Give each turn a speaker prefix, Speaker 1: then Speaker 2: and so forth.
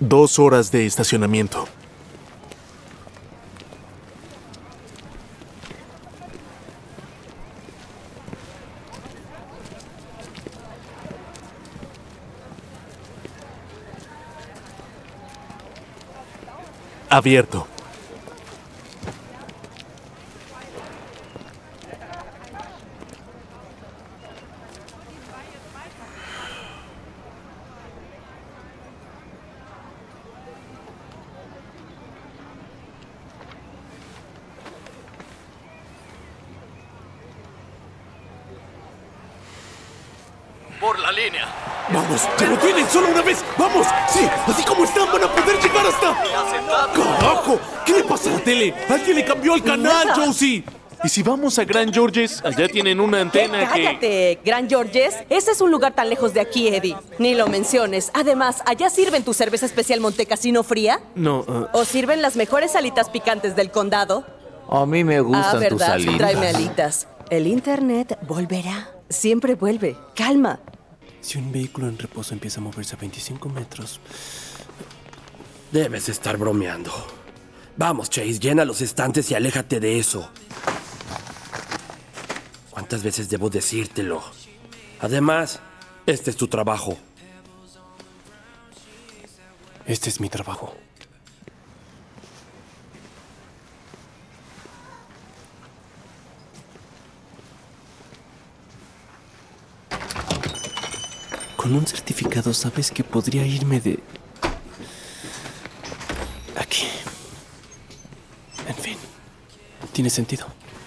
Speaker 1: 2 horas de estacionamiento. Abierto.
Speaker 2: Por la línea.
Speaker 3: ¡Vamos! ¡Ya lo tienen! ¡Solo una vez! ¡Vamos! ¡Sí! ¡Así como están van a poder llegar hasta... ¡Carajo! ¿Qué le pasa a la tele? ¡Alguien le cambió el canal,
Speaker 4: Nada.
Speaker 3: Josie!
Speaker 1: ¿Y si vamos a Grand Georges? Allá tienen una antena que...
Speaker 4: ¡Cállate! Gran Georges, ese es un lugar tan lejos de aquí, Eddie. Ni lo menciones. Además, ¿allá sirven tu cerveza especial Montecasino fría?
Speaker 1: No,
Speaker 4: ¿O sirven las mejores alitas picantes del condado?
Speaker 5: A mí me gustan tus
Speaker 4: ¿verdad?
Speaker 5: alitas.
Speaker 4: Tráeme alitas. El internet volverá. Siempre vuelve. Calma.
Speaker 3: Si un vehículo en reposo empieza a moverse a 25 metros...
Speaker 6: Debes estar bromeando. Vamos, Chase, llena los estantes y aléjate de eso. ¿Cuántas veces debo decírtelo? Además, este es tu trabajo.
Speaker 3: Este es mi trabajo. Con un certificado sabes que podría irme de... aquí. En fin, tiene sentido.